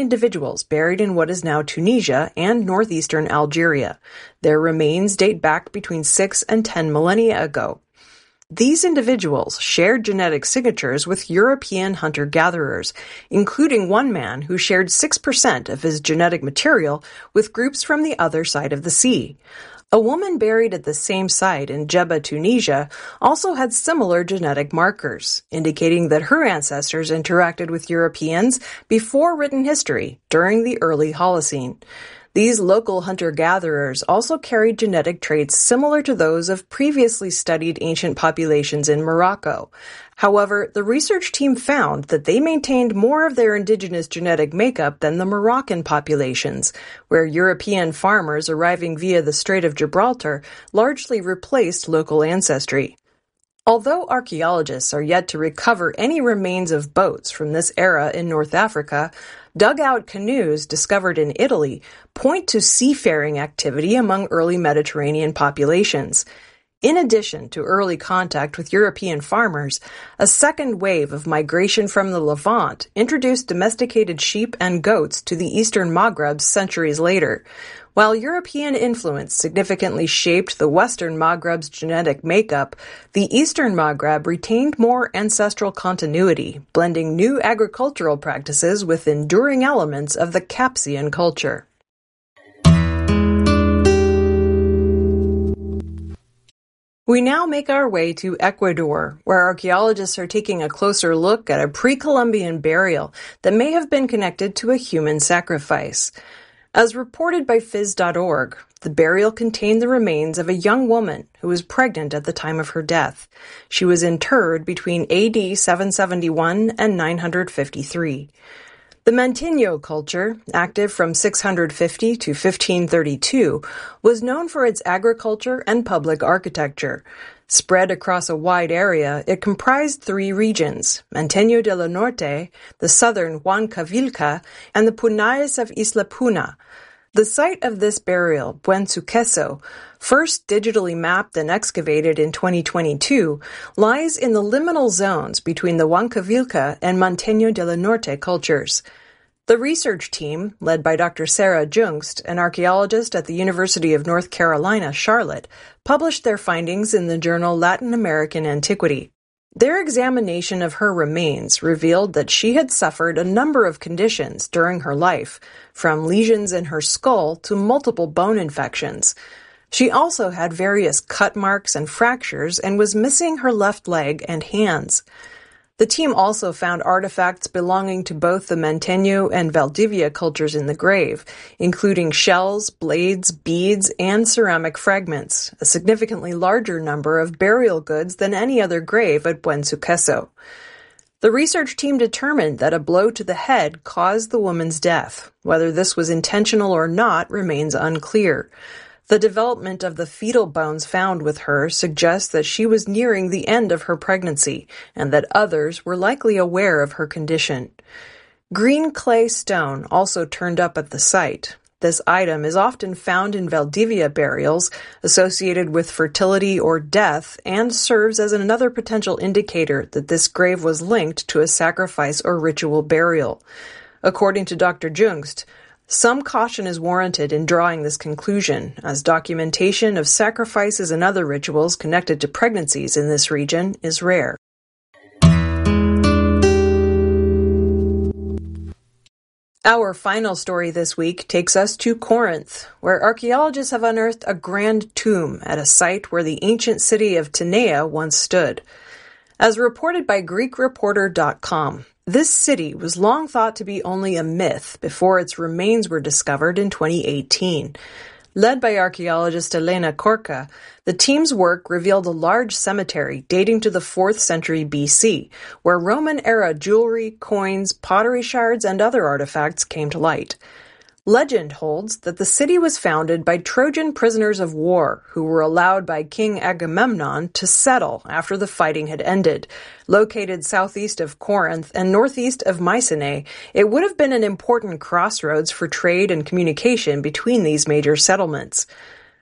individuals buried in what is now Tunisia and northeastern Algeria. Their remains date back between 6 and 10 millennia ago. These individuals shared genetic signatures with European hunter-gatherers, including one man who shared 6% of his genetic material with groups from the other side of the sea. A woman buried at the same site in Jebba, Tunisia, also had similar genetic markers, indicating that her ancestors interacted with Europeans before written history during the early Holocene. These local hunter-gatherers also carried genetic traits similar to those of previously studied ancient populations in Morocco. However, the research team found that they maintained more of their indigenous genetic makeup than the Moroccan populations, where European farmers arriving via the Strait of Gibraltar largely replaced local ancestry. Although archaeologists are yet to recover any remains of boats from this era in North Africa, dugout canoes discovered in Italy point to seafaring activity among early Mediterranean populations. In addition to early contact with European farmers, a second wave of migration from the Levant introduced domesticated sheep and goats to the eastern Maghreb centuries later. While European influence significantly shaped the Western Maghreb's genetic makeup, the Eastern Maghreb retained more ancestral continuity, blending new agricultural practices with enduring elements of the Capsian culture. We now make our way to Ecuador, where archaeologists are taking a closer look at a pre-Columbian burial that may have been connected to a human sacrifice. As reported by Phys.org, the burial contained the remains of a young woman who was pregnant at the time of her death. She was interred between AD 771 and 953. The Manteño culture, active from 650 to 1532, was known for its agriculture and public architecture. Spread across a wide area, it comprised three regions, Manteño de la Norte, the southern Huancavilca, and the Punayes of Isla Puna. The site of this burial, Buen Suceso, first digitally mapped and excavated in 2022, lies in the liminal zones between the Huancavilca and Manteño de la Norte cultures. The research team, led by Dr. Sarah Jungst, an archaeologist at the University of North Carolina, Charlotte, published their findings in the journal Latin American Antiquity. Their examination of her remains revealed that she had suffered a number of conditions during her life, from lesions in her skull to multiple bone infections. She also had various cut marks and fractures and was missing her left leg and hands. The team also found artifacts belonging to both the Manteño and Valdivia cultures in the grave, including shells, blades, beads, and ceramic fragments, a significantly larger number of burial goods than any other grave at Buen Suceso. The research team determined that a blow to the head caused the woman's death. Whether this was intentional or not remains unclear. The development of the fetal bones found with her suggests that she was nearing the end of her pregnancy and that others were likely aware of her condition. Green clay stone also turned up at the site. This item is often found in Valdivia burials associated with fertility or death and serves as another potential indicator that this grave was linked to a sacrifice or ritual burial. According to Dr. Jungst, some caution is warranted in drawing this conclusion, as documentation of sacrifices and other rituals connected to pregnancies in this region is rare. Our final story this week takes us to Corinth, where archaeologists have unearthed a grand tomb at a site where the ancient city of Tenea once stood. As reported by GreekReporter.com, this city was long thought to be only a myth before its remains were discovered in 2018. Led by archaeologist Elena Korka, the team's work revealed a large cemetery dating to the 4th century BC, where Roman-era jewelry, coins, pottery shards, and other artifacts came to light. Legend holds that the city was founded by Trojan prisoners of war who were allowed by King Agamemnon to settle after the fighting had ended. Located southeast of Corinth and northeast of Mycenae, it would have been an important crossroads for trade and communication between these major settlements.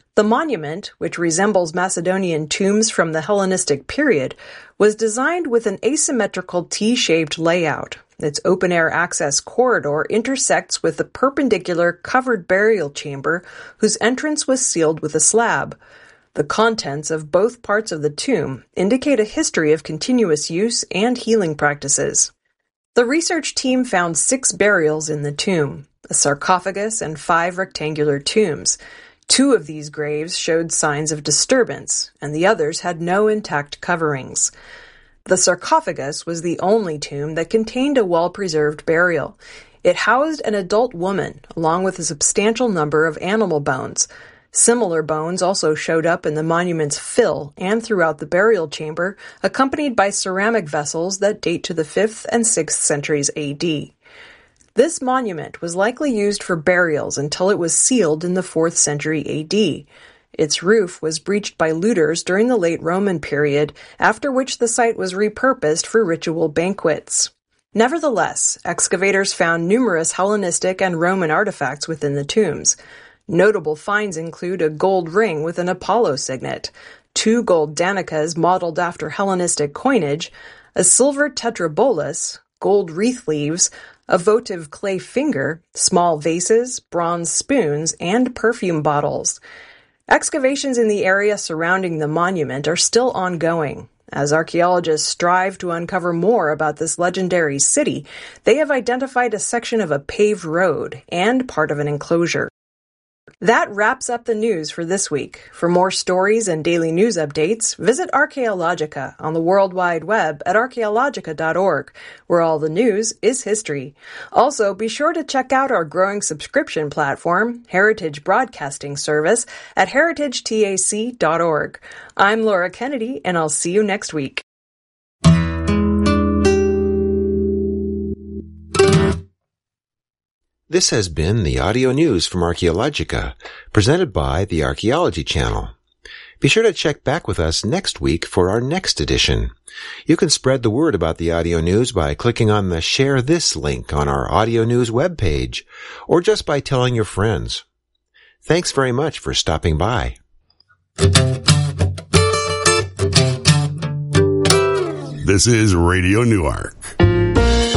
The monument, which resembles Macedonian tombs from the Hellenistic period, was designed with an asymmetrical T-shaped layout. Its open-air access corridor intersects with the perpendicular covered burial chamber, whose entrance was sealed with a slab. The contents of both parts of the tomb indicate a history of continuous use and healing practices. The research team found 6 burials in the tomb, a sarcophagus and 5 rectangular tombs. 2 of these graves showed signs of disturbance, and the others had no intact coverings. The sarcophagus was the only tomb that contained a well-preserved burial. It housed an adult woman, along with a substantial number of animal bones. Similar bones also showed up in the monument's fill and throughout the burial chamber, accompanied by ceramic vessels that date to the 5th and 6th centuries AD. This monument was likely used for burials until it was sealed in the 4th century AD. Its roof was breached by looters during the late Roman period, after which the site was repurposed for ritual banquets. Nevertheless, excavators found numerous Hellenistic and Roman artifacts within the tombs. Notable finds include a gold ring with an Apollo signet, 2 gold danicas modeled after Hellenistic coinage, a silver tetrabolus, gold wreath leaves, a votive clay finger, small vases, bronze spoons, and perfume bottles. Excavations in the area surrounding the monument are still ongoing. As archaeologists strive to uncover more about this legendary city, they have identified a section of a paved road and part of an enclosure. That wraps up the news for this week. For more stories and daily news updates, visit Archaeologica on the World Wide Web at archaeologica.org, where all the news is history. Also, be sure to check out our growing subscription platform, Heritage Broadcasting Service, at heritagetac.org. I'm Laura Kennedy, and I'll see you next week. This has been the audio news from Archaeologica, presented by the Archaeology Channel. Be sure to check back with us next week for our next edition. You can spread the word about the audio news by clicking on the Share This link on our audio news webpage, or just by telling your friends. Thanks very much for stopping by. This is Radio Newark.